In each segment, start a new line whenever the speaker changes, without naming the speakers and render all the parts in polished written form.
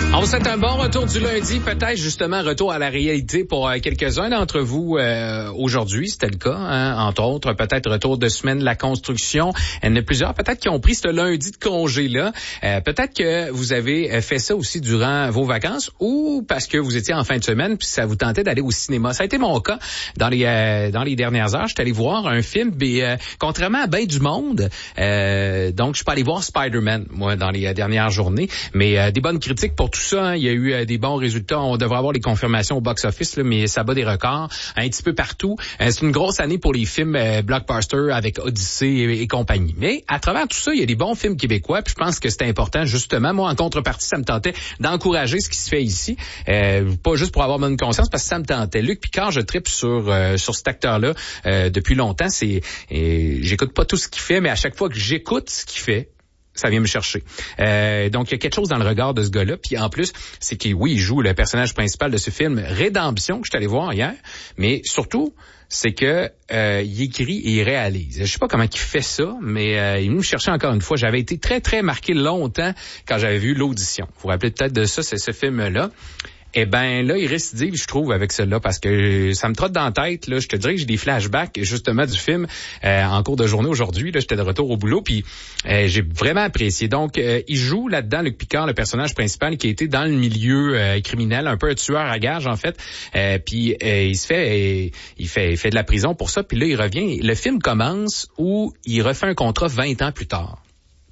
On vous souhaite un bon retour du lundi, peut-être justement retour à la réalité pour quelques-uns d'entre vous aujourd'hui, c'était le cas, hein, entre autres, peut-être retour de semaine de la construction. Il y en a plusieurs peut-être qui ont pris ce lundi de congé-là. Peut-être que vous avez fait ça aussi durant vos vacances ou parce que vous étiez en fin de semaine puis ça vous tentait d'aller au cinéma. Ça a été mon cas dans les dernières heures. J'étais allé voir un film, mais contrairement à ben du monde, donc je suis pas allé voir Spider-Man, moi, dans les dernières journées, mais des bonnes critiques pour tout ça. Hein. Il y a eu des bons résultats. On devrait avoir les confirmations au box-office, là, mais ça bat des records un petit peu partout. C'est une grosse année pour les films blockbusters avec Odyssey et compagnie. Mais à travers tout ça, il y a des bons films québécois. Puis je pense que c'est important, justement. Moi, en contrepartie, ça me tentait d'encourager ce qui se fait ici. Pas juste pour avoir bonne conscience, parce que ça me tentait. Luc Picard, je tripe sur cet acteur-là depuis longtemps. J'écoute pas tout ce qu'il fait, mais à chaque fois que j'écoute ce qu'il fait, ça vient me chercher. Donc, il y a quelque chose dans le regard de ce gars-là. Puis en plus, c'est qu'il joue le personnage principal de ce film Rédemption, que je suis allé voir hier. Mais surtout, c'est que il écrit et il réalise. Je sais pas comment il fait ça, mais il est venu me chercher encore une fois. J'avais été très, très marqué longtemps quand j'avais vu l'audition. Vous vous rappelez peut-être de ça, c'est ce film-là. Eh ben là, il récidive, je trouve, avec celle-là, parce que ça me trotte dans la tête. Là, je te dirais que j'ai des flashbacks justement du film en cours de journée aujourd'hui. Là, j'étais de retour au boulot, puis j'ai vraiment apprécié. Donc, il joue là-dedans Luc Picard, le personnage principal, qui a été dans le milieu criminel, un peu un tueur à gages en fait. Puis il fait de la prison pour ça. Puis là, il revient. Le film commence où il refait un contrat 20 ans plus tard.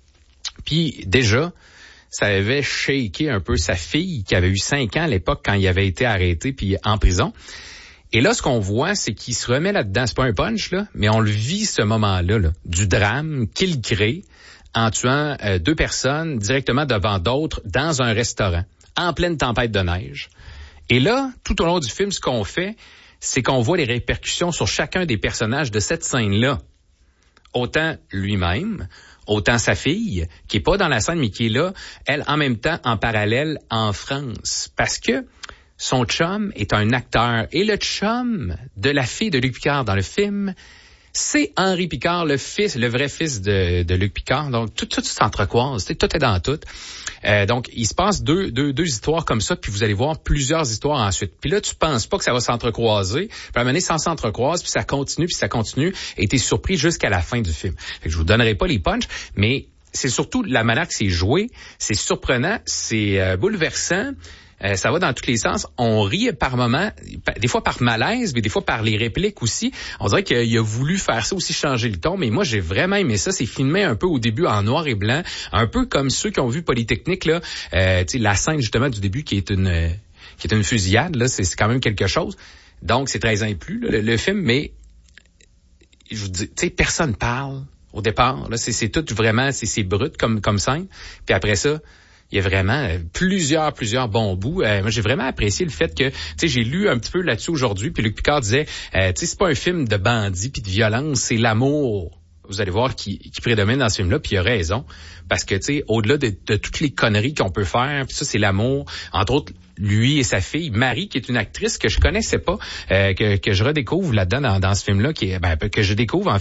Puis déjà, ça avait shaké un peu sa fille qui avait eu 5 ans à l'époque quand il avait été arrêté puis en prison. Et là, ce qu'on voit, c'est qu'il se remet là-dedans. C'est pas un punch, là, mais on le vit ce moment-là, là, du drame qu'il crée en tuant 2 personnes directement devant d'autres dans un restaurant, en pleine tempête de neige. Et là, tout au long du film, ce qu'on fait, c'est qu'on voit les répercussions sur chacun des personnages de cette scène-là. Autant lui-même, autant sa fille, qui est pas dans la scène, mais qui est là, elle, en même temps, en parallèle, en France. Parce que son chum est un acteur. Et le chum de la fille de Luc Picard dans le film, c'est Henri Picard, le vrai fils de Luc Picard. Donc, tout s'entrecroise, tout est dans tout. Donc, il se passe deux histoires comme ça, puis vous allez voir plusieurs histoires ensuite. Puis là, tu penses pas que ça va s'entrecroiser. Puis à un moment donné, ça s'entrecroise, puis ça continue, et t'es surpris jusqu'à la fin du film. Fait que je vous donnerai pas les punchs, mais c'est surtout la manière que c'est joué. C'est surprenant, c'est bouleversant. Ça va dans tous les sens. On rit par moments, des fois par malaise, mais des fois par les répliques aussi. On dirait qu'il a voulu faire ça aussi, changer le ton. Mais moi, j'ai vraiment aimé ça. C'est filmé un peu au début en noir et blanc, un peu comme ceux qui ont vu Polytechnique là. La scène justement du début qui est une fusillade là. C'est quand même quelque chose. Donc c'est 13 ans et plus là, le film. Mais je vous dis, personne parle au départ. Là, c'est tout vraiment, c'est brut comme scène. Puis après ça, il y a vraiment plusieurs bons bouts. Moi, j'ai vraiment apprécié le fait que, j'ai lu un petit peu là-dessus aujourd'hui, puis Luc Picard disait, c'est pas un film de bandits puis de violence, c'est l'amour. Vous allez voir qui prédomine dans ce film-là, puis il a raison, parce que, au-delà de toutes les conneries qu'on peut faire, puis ça, c'est l'amour. Entre autres, lui et sa fille, Marie, qui est une actrice que je connaissais pas, que je redécouvre là-dedans dans ce film-là, que j'ai découvert.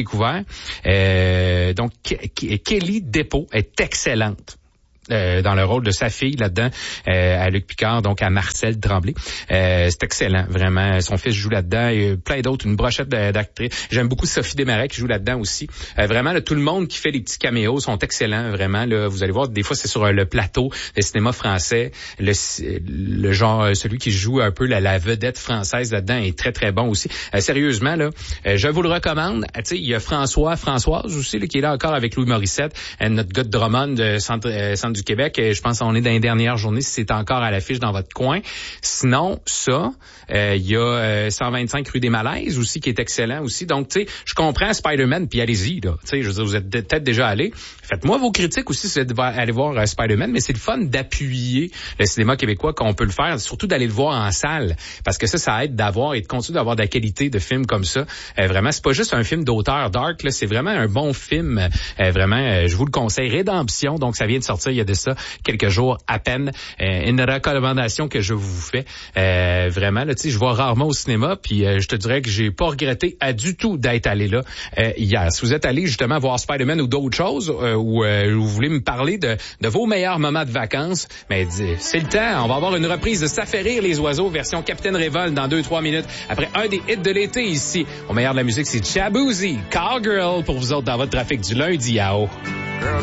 Donc, Kelly Depot est excellente. Dans le rôle de sa fille là-dedans, à Luc Picard, donc à Marcel Tremblay. C'est excellent, vraiment. Son fils joue là-dedans et plein d'autres, une brochette d'actrices. J'aime beaucoup Sophie Desmarais qui joue là-dedans aussi. Vraiment, là, tout le monde qui fait les petits caméos sont excellents, vraiment. Là, vous allez voir, des fois, c'est sur le plateau de cinéma français. Le genre, celui qui joue un peu la vedette française là-dedans est très, très bon aussi. Sérieusement, là, je vous le recommande. Il y a Françoise aussi, là, qui est là encore avec Louis Morissette, notre gars de Drummond, centre du Québec. Je pense qu'on est dans les dernières journées si c'est encore à l'affiche dans votre coin. Sinon, il y a 125 rue des Malaises aussi qui est excellent aussi. Donc, je comprends Spider-Man, puis allez-y, là. Je veux dire, vous êtes peut-être déjà allés. Faites-moi vos critiques aussi si vous êtes allés voir Spider-Man, mais c'est le fun d'appuyer le cinéma québécois qu'on peut le faire, surtout d'aller le voir en salle, parce que ça aide d'avoir et de continuer d'avoir de la qualité de films comme ça. Vraiment, c'est pas juste un film d'auteur dark, là, c'est vraiment un bon film. Vraiment, je vous le conseille. Rédemption, donc ça vient de sortir il y a de ça quelques jours à peine. Une recommandation que je vous fais. Vraiment, là, tu sais, je vais rarement au cinéma, puis je te dirais que j'ai pas regretté du tout d'être allé là hier. Si vous êtes allé justement voir Spider-Man ou d'autres choses, ou vous voulez me parler de vos meilleurs moments de vacances, mais c'est le temps. On va avoir une reprise de Ça fait rire les oiseaux, version Capitaine Révolte dans 2-3 minutes. Après un des hits de l'été ici, au meilleur de la musique, c'est Shaboozey, Cowgirl pour vous autres dans votre trafic du lundi. Yao.